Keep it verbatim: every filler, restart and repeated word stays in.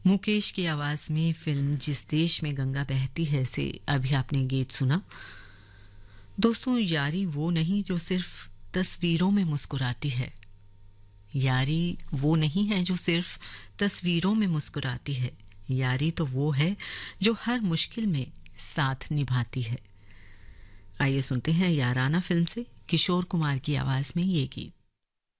मुकेश की आवाज में फिल्म जिस देश में गंगा बहती है से अभी आपने गीत सुना। दोस्तों, यारी वो नहीं जो सिर्फ तस्वीरों में मुस्कुराती है। यारी वो नहीं है जो सिर्फ तस्वीरों में मुस्कुराती है। यारी तो वो है जो हर मुश्किल में साथ निभाती है। आइए सुनते हैं याराना फिल्म से किशोर कुमार की आवाज में ये गीत।